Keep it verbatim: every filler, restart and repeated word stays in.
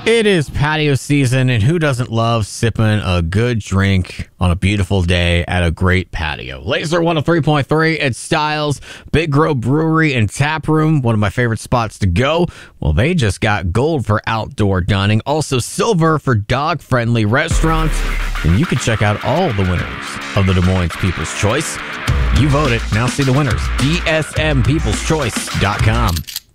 It is patio season, and who doesn't love sipping a good drink on a beautiful day at a great patio? Laser one oh three point three at Styles, Big Grove Brewery and Tap Room, one of my favorite spots to go. Well, they just got gold for outdoor dining, also silver for dog-friendly restaurants, and you can check out all the winners of the Des Moines People's Choice. You vote it. Now see the winners. D S M peoples choice dot com.